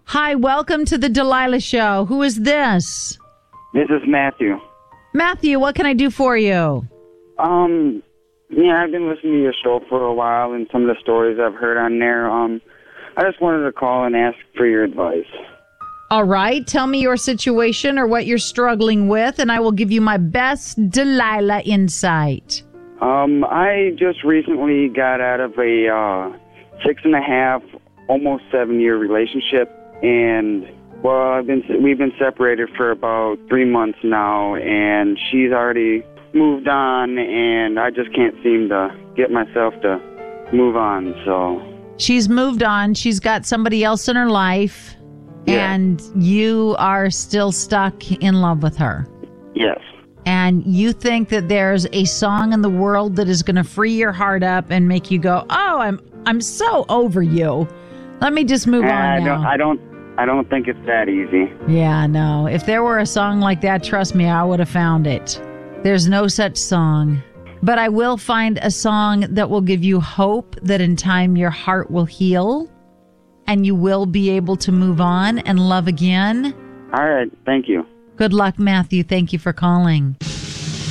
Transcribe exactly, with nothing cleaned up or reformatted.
Hi, welcome to the Delilah Show. Who is this? This is Matthew. Matthew, what can I do for you? Um, yeah, I've been listening to your show for a while, and some of the stories I've heard on there. Um, I just wanted to call and ask for your advice. All right, tell me your situation or what you're struggling with, and I will give you my best Delilah insight. Um, I just recently got out of a uh, six and a half, almost seven year relationship, and well, I've been we've been separated for about three months now, and she's already moved on, and I just can't seem to get myself to move on. So she's moved on. She's got somebody else in her life, yeah. And you are still stuck in love with her. Yes. And you think that there's a song in the world that is going to free your heart up and make you go, "Oh, I'm I'm so over you. Let me just move Uh, on I now." don't, I don't, I don't think it's that easy. Yeah, no. If there were a song like that, trust me, I would have found it. There's no such song. But I will find a song that will give you hope that in time your heart will heal and you will be able to move on and love again. All right. Thank you. Good luck, Matthew. Thank you for calling.